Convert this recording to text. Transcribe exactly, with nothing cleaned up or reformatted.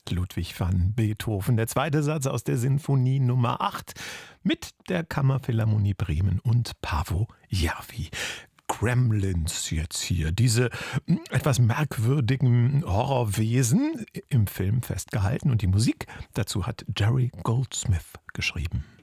Ludwig van Beethoven. Der zweite Satz aus der Sinfonie Nummer acht mit der Kammerphilharmonie Bremen und Paavo Järvi. Gremlins jetzt hier, diese etwas merkwürdigen Horrorwesen im Film festgehalten und die Musik dazu hat Jerry Goldsmith geschrieben.